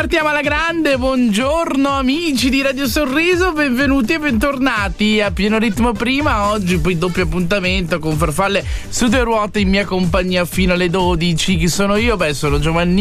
Partiamo alla grande, buongiorno amici di Radio Sorriso, benvenuti e bentornati a pieno ritmo prima, oggi poi doppio appuntamento con Farfalle su due ruote in mia compagnia fino alle 12. Chi sono io? Beh, sono Giovanni